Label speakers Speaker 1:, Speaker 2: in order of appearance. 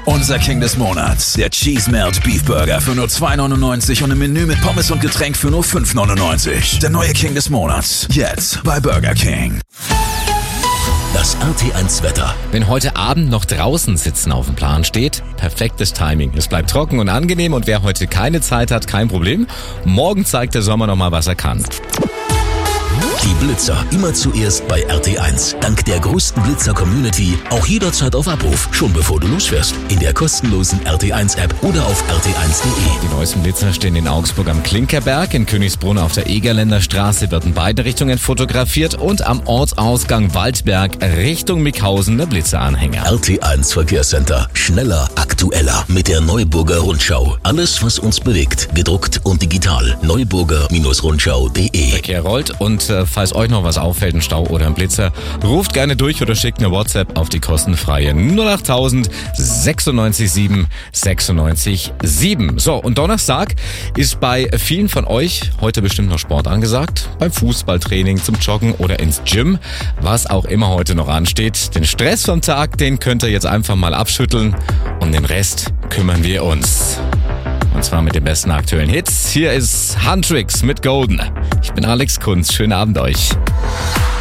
Speaker 1: Unser King des Monats, der Cheese Melt Beef Burger für nur 2,99 und im Menü mit Pommes und Getränk für nur 5,99. Der neue King des Monats, jetzt bei Burger King.
Speaker 2: Das RT1 Wetter.
Speaker 3: Wenn heute Abend noch draußen sitzen auf dem Plan steht, perfektes Timing. Es bleibt trocken und angenehm und wer heute keine Zeit hat, kein Problem. Morgen zeigt der Sommer nochmal, was er kann.
Speaker 2: Die Blitzer immer zuerst bei RT1. Dank der größten Blitzer-Community auch jederzeit auf Abruf, schon bevor du losfährst. In der kostenlosen RT1-App oder auf rt1.de.
Speaker 3: Die neuesten Blitzer stehen in Augsburg am Klinkerberg, in Königsbrunn auf der Egerländer Straße wird in beide Richtungen fotografiert und am Ortsausgang Waldberg Richtung Mickhausen der Blitzeranhänger.
Speaker 2: RT1 Verkehrscenter. Schneller, aktueller mit der Neuburger Rundschau. Alles, was uns bewegt. Gedruckt und digital. Neuburger-Rundschau.de.
Speaker 3: Verkehr rollt und falls euch noch was auffällt, ein Stau oder ein Blitzer, ruft gerne durch oder schickt eine WhatsApp auf die kostenfreie 08000 96 7 96 7. So, und Donnerstag ist bei vielen von euch heute bestimmt noch Sport angesagt. Beim Fußballtraining, zum Joggen oder ins Gym, was auch immer heute noch ansteht. Den Stress vom Tag, den könnt ihr jetzt einfach mal abschütteln und den Rest kümmern wir uns. Und zwar mit den besten aktuellen Hits. Hier ist Huntrix mit Golden. Ich bin Alex Kunz. Schönen Abend euch.